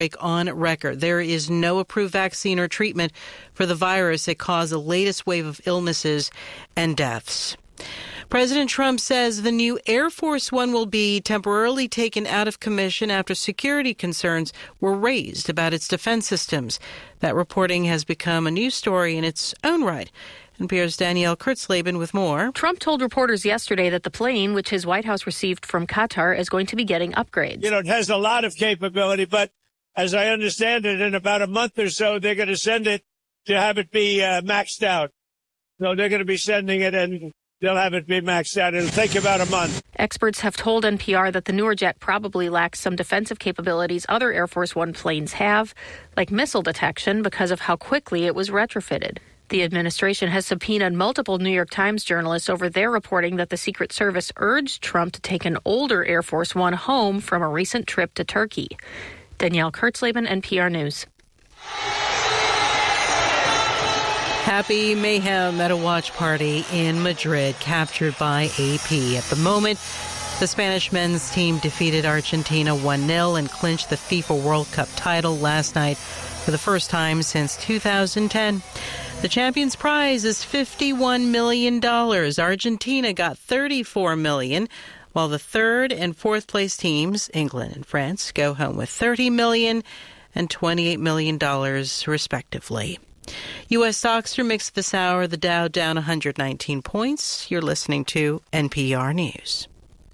on record. There is no approved vaccine or treatment for the virus that caused the latest wave of illnesses and deaths. President Trump says the new Air Force One will be temporarily taken out of commission after security concerns were raised about its defense systems. That reporting has become a news story in its own right. NPR's Danielle Kurtzleben with more. Trump told reporters yesterday that the plane, which his White House received from Qatar, is going to be getting upgrades. It has a lot of capability, but as I understand it, in about a month or so, they're going to send it to have it be maxed out. So they're going to be sending it and they'll have it be maxed out. It'll take about a month. Experts have told NPR that the newer jet probably lacks some defensive capabilities other Air Force One planes have, like missile detection, because of how quickly it was retrofitted. The administration has subpoenaed multiple New York Times journalists over their reporting that the Secret Service urged Trump to take an older Air Force One home from a recent trip to Turkey. Danielle Kurtzleben, NPR News. Happy mayhem at a watch party in Madrid, captured by AP. At the moment, the Spanish men's team defeated Argentina 1-0 and clinched the FIFA World Cup title last night for the first time since 2010. The champion's prize is $51 million. Argentina got $34 million, while the third and fourth place teams, England and France, go home with $30 million and $28 million, respectively. U.S. stocks are mixed this hour. The Dow down 119 points. You're listening to NPR News.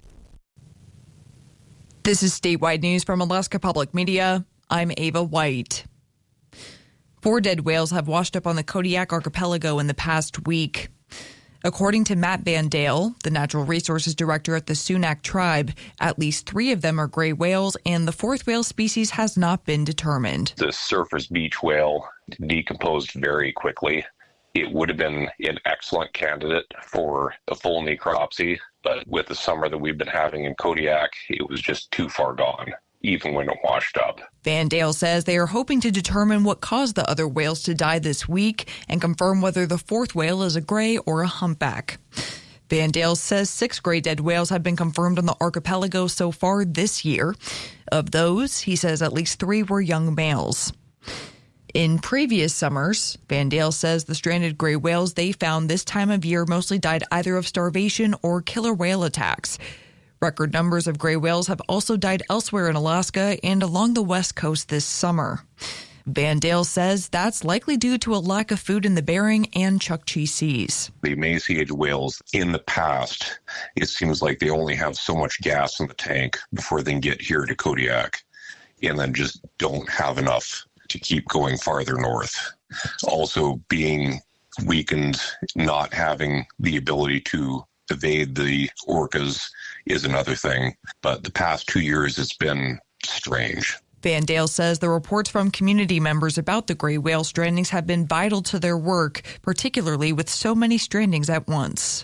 This is statewide news from Alaska Public Media. I'm Ava White. 4 dead whales have washed up on the Kodiak Archipelago in the past week. According to Matt Van Dale, the Natural Resources Director at the Sunak Tribe, at least 3 of them are gray whales, and the 4th whale species has not been determined. The surface beach whale decomposed very quickly. It would have been an excellent candidate for a full necropsy, but with the summer that we've been having in Kodiak, it was just too far gone, even when it washed up. Van Dale says they are hoping to determine what caused the other whales to die this week and confirm whether the 4th whale is a gray or a humpback. Van Dale says 6 gray dead whales have been confirmed on the archipelago so far this year. Of those, he says at least 3 were young males. In previous summers, Van Dale says the stranded gray whales they found this time of year mostly died either of starvation or killer whale attacks. Record numbers of gray whales have also died elsewhere in Alaska and along the west coast this summer. Van Dale says that's likely due to a lack of food in the Bering and Chukchi Seas. The emaciated whales in the past, it seems like they only have so much gas in the tank before they can get here to Kodiak, and then just don't have enough to keep going farther north. Also being weakened, not having the ability to evade the orcas is another thing. But the past 2 years, it's been strange. Van Dale says the reports from community members about the gray whale strandings have been vital to their work, particularly with so many strandings at once.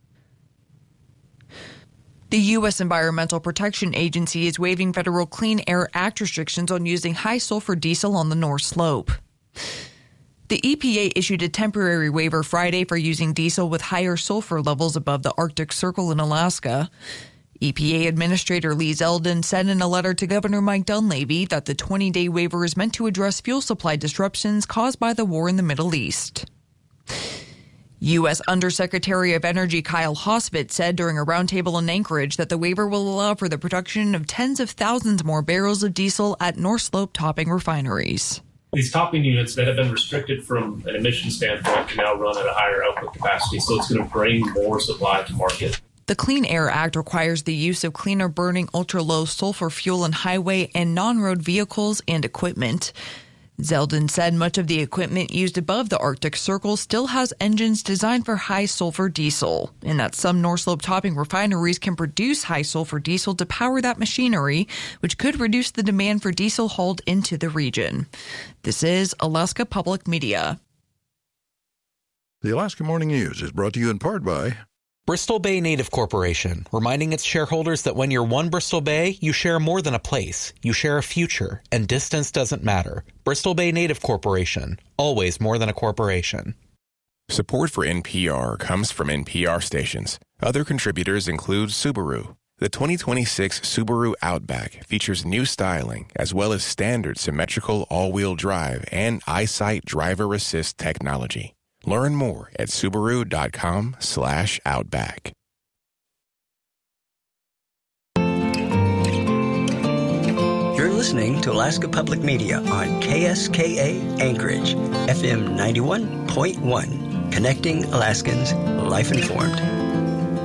The U.S. Environmental Protection Agency is waiving federal Clean Air Act restrictions on using high-sulfur diesel on the North Slope. The EPA issued a temporary waiver Friday for using diesel with higher sulfur levels above the Arctic Circle in Alaska. EPA Administrator Lee Zeldin said in a letter to Governor Mike Dunleavy that the 20-day waiver is meant to address fuel supply disruptions caused by the war in the Middle East. U.S. Undersecretary of Energy Kyle Hosfit said during a roundtable in Anchorage that the waiver will allow for the production of tens of thousands more barrels of diesel at North Slope topping refineries. These topping units that have been restricted from an emission standpoint can now run at a higher output capacity, so it's going to bring more supply to market. The Clean Air Act requires the use of cleaner burning ultra-low sulfur fuel in highway and non-road vehicles and equipment. Zeldin said much of the equipment used above the Arctic Circle still has engines designed for high-sulfur diesel, and that some North Slope topping refineries can produce high-sulfur diesel to power that machinery, which could reduce the demand for diesel hauled into the region. This is Alaska Public Media. The Alaska Morning News is brought to you in part by Bristol Bay Native Corporation, reminding its shareholders that when you're one Bristol Bay, you share more than a place. You share a future, and distance doesn't matter. Bristol Bay Native Corporation, always more than a corporation. Support for NPR comes from NPR stations. Other contributors include Subaru, The 2026 Subaru Outback features new styling as well as standard symmetrical all-wheel drive and EyeSight driver assist technology. Learn more at Subaru.com/Outback. You're listening to Alaska Public Media on KSKA Anchorage, FM 91.1, connecting Alaskans, life informed.